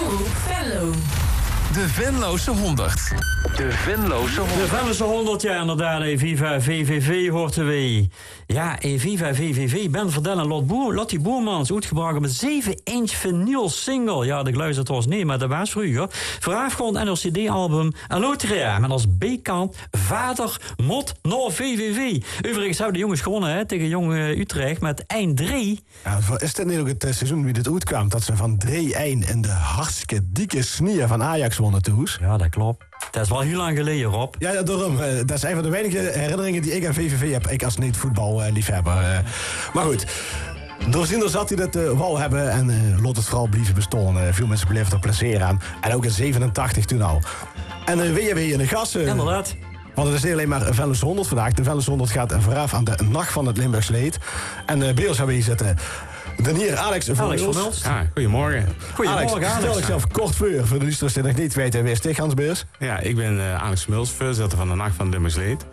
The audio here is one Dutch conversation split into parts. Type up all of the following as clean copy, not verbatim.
Omroep Venlo. De Venlose 100. De Venlose 100. De Venlose 100, ja inderdaad. Viva VVV hoort wij. Ja, Viva VVV. Ben Verdel en Lottie Boermans. Uitgebracht met 7-inch vinyl single. Ja, de luistert was niet, maar dat was vroeger. Voorafgrond en ons CD-album Alotria. Met als B-kant Vader Mot Noor VVV. Overigens hebben de jongens gewonnen tegen Jong Utrecht met 1-3. Ja, is dit niet ook het seizoen wie dit uitkwam? Dat ze van 3-1 in de hartstikke dikke sneeuw van Ajax wonnen toes. Ja, dat klopt. Dat is wel heel lang geleden, Rob. Ja, daarom. Dat is een van de weinige herinneringen die ik aan VVV heb. Ik als niet-voetballiefhebber. Maar goed. Doorziender zat hij dat wou hebben en lot het vooral blijven bestaan. Veel mensen bleven er plezier aan. En ook in 87 toen al. En weer in de gas. Inderdaad. Want het is niet alleen maar Venlose 100 vandaag. De Venlose 100 gaat vooraf aan de nacht van het Limburgs Leed. En bij ons hebben we hier zitten de heer Alex Vermeuls. Ja, goedemorgen. Goedemorgen, Alex. Stel ik zelf kort voor de luisteraars die nog niet weten wie is dit, Hans Beers? Ja, ik ben Alex Vermeuls, voorzitter van de Nacht van het Limburgs Leed.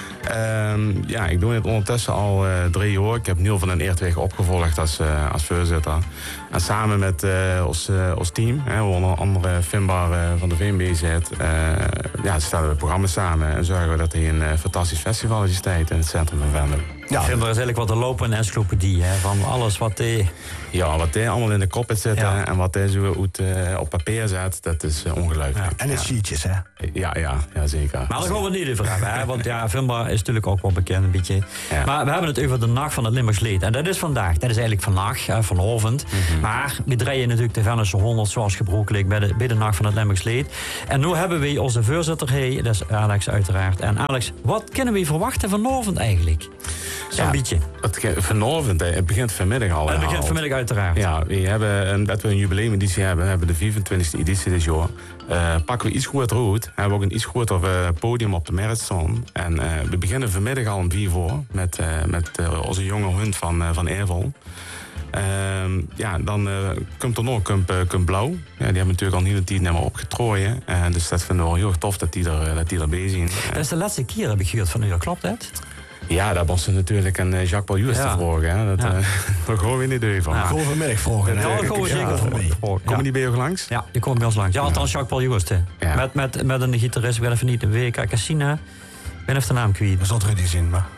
Ja, ik doe dit ondertussen al 3 jaar. Ik heb Niel van den Eertweg opgevolgd als voorzitter. En samen met ons team, we onder andere Finbar van de VNB zit, stellen we programma's samen en zorgen we dat hij een fantastisch festival is tijd in het centrum van Venlo. Ja. Finbar is eigenlijk wat een lopende encyclopedie, van alles wat hij... Ja, wat hij allemaal in de kop heeft zitten en wat hij zo op papier zet, dat is ongelooflijk. Ja. En het sheetjes, hè? Ja, zeker. Maar daar gaan we het niet over hebben, hè? Want ja, Finbar is natuurlijk ook wel bekend, een beetje. Ja. Maar we hebben het over de Nacht van het Limburgs Leed. En dat is vandaag. Dat is eigenlijk vandaag, vanavond. Mm-hmm. Maar we draaien natuurlijk de Venlose 100 zoals gebruikelijk bij de Nacht van het Limburgs Leed. En nu hebben we onze voorzitter, dat is Alex uiteraard. En Alex, wat kunnen we verwachten vanavond eigenlijk? Zo'n beetje. Vanavond, het begint vanmiddag al. Het begint vanmiddag uiteraard. Ja, we hebben, dat we een jubileumeditie hebben de 24e editie dit jaar. Pakken we iets groter uit. Hebben we ook een iets groter podium op de markt staan. En we beginnen vanmiddag al om 4 uur met onze jonge hond van Ervel. Dan komt er nog Kump Blauw. Ja, die hebben natuurlijk al een hele tijd niet meer opgetrooien. Dus dat vinden we wel heel erg tof dat die erbij zijn. Dat is de laatste keer, heb ik gehoord van u. Klopt dat? Ja, daar was ze natuurlijk een Jacques Paul te vragen. Dat gaan we niet over. Gewoon vanmiddag vragen. Ja, dat gaan we zeker vragen. Komen die bij ons langs? Ja, die komen bij ons langs. Ja, althans Jacques Paul Ja. Met een gitarist, ik weet even niet, de WK Cassina. Ik ben even de naam kwijt. Dat zat er in die zin, maar...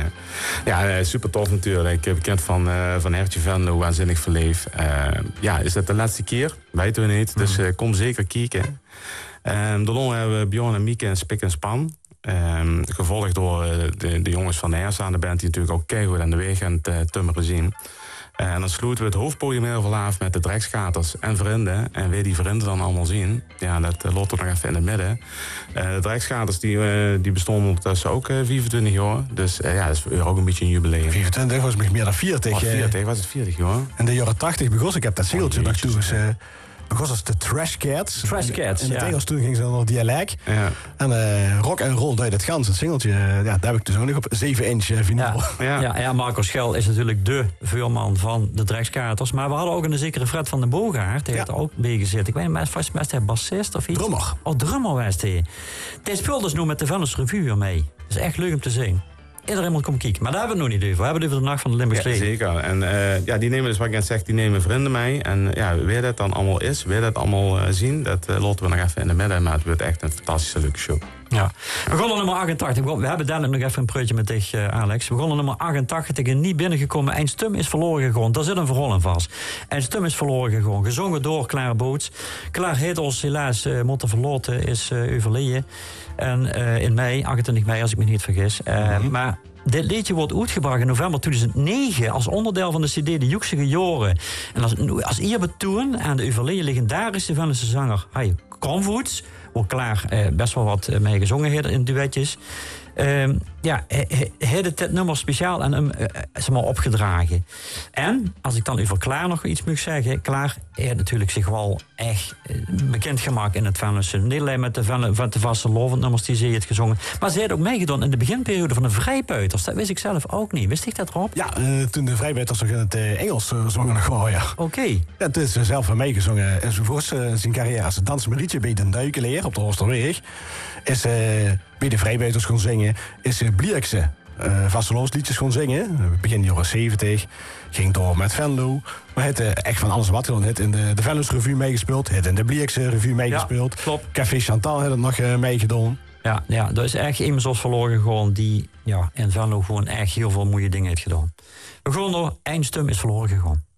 Ja, super tof natuurlijk. Bekend van Hertje Venlo, waanzinnig verleef. Is dat de laatste keer? Weten we niet. Dus kom zeker kijken. Daarna hebben we Bjorn en Mieke en Spik en Span. Gevolgd door de jongens van de Hersa aan de band, die natuurlijk ook keihard aan de weg en het tummeren zien. En dan sloten we het hoofdpodium heel veel af met de Drekskaters en vrienden. En wie die vrienden dan allemaal zien, ja, dat loopt er nog even in het midden. De Drekskaters die bestonden ondertussen ook 24 jaar. Dus dat is weer ook een beetje een jubileum. 24 was meer dan 40. 40 was het 40 jaar. In de jaren 80 begon ik heb dat singeltje nog toe. Begon als de Trash Cats. Trash Cats, in het Engels toen ging ze dan nog dialect. Ja. En rock en roll deed het gans. Het singeltje, daar heb ik dus ook nog op 7-inch vinyl. Ja, Marco Schel is natuurlijk de vuurman van de Drekskaters. Maar we hadden ook een zekere Fred van den Boogaard. Die heeft er ook bij gezeten. Ik weet niet, was hij bassist of iets? Drummer. Oh, drummer was hij. Die speelt dus nu met de Venlose Revue weer mee. Dat is echt leuk om te zien. Iedereen moet komen kijken. Maar daar hebben we het nog niet over. We hebben het over de Nacht van de Limburgs Leed. Ja, zeker. En die nemen dus, wat ik net zeg, die nemen vrienden mee. En wie dat dan allemaal is, wie dat allemaal zien, dat laten we nog even in de midden. Maar het wordt echt een fantastische leuke show. Ja. We begonnen nummer 88. We hebben dadelijk nog even een preutje met dich, Alex. We begonnen nummer 88. Niet binnengekomen. Een stum is verloren gegaan. Daar zit een verhaal in vast. Een stum is verloren gegaan. Gezongen door Klaar Boots. Klaar heeft ons helaas moeten verloten. Is overleden. En in mei, 28 mei als ik me niet vergis. Maar dit liedje wordt uitgebracht in november 2009 als onderdeel van de CD De Joeksige Joren. En als eerbetoon aan de overleden legendarische Venlose zanger Hai Kronvoets, waar Klaar best wel wat mee gezongen heeft in duetjes. Hij heeft het nummer speciaal aan hem opgedragen. En, als ik dan over Klaar nog iets moet zeggen, Klaar heeft natuurlijk zich wel echt bekendgemaakt in het Venlose. Niet alleen met de vaste lovend nummers die ze heeft gezongen, maar ze heeft ook meegedaan in de beginperiode van de Vrijbuiters. Dat wist ik zelf ook niet. Wist ik dat, Rob? Ja, toen de Vrijbuiters nog in het Engels zongen nog wel, ja. Oké. Ja, toen is ze zelf van meegezongen enzovoorts. Zijn carrière als dansmarietje bij de Duikenleer op de Oosterweg. Is bij de Vrijbuiters gaan zingen. Is Blierkse vastelovensliedjes gewoon zingen. Begin jaren 70. Ging door met Venlo. Maar het echt van alles wat gedaan. Het in de Venlo's Revue meegespeeld. Het in de Blierkse Revue meegespeeld. Klopt. Café Chantal had het nog meegedaan. Ja, dat is echt iemand zoals verloren gewoon die in Venlo gewoon echt heel veel mooie dingen heeft gedaan. We gaan door. Eindstum is verloren gegaan.